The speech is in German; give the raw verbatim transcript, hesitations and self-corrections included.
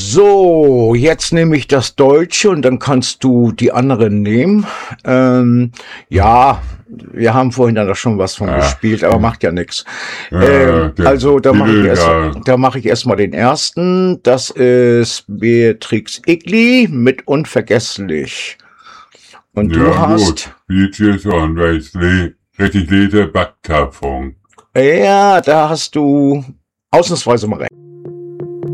So, jetzt nehme ich das Deutsche und dann kannst du die anderen nehmen. Ähm, ja, wir haben vorhin da schon was von Ja. gespielt, aber macht ja nichts. Ja, Ähm, der- also da mache ich der- erst, ja. da mache ich erstmal den ersten. Das ist Beatrix Igli mit Unvergesslich. Und du Ja, hast, gut. Beatrice und weil ich le richtig lese, Backkarpfen. ja, da hast du ausnahmsweise mal recht.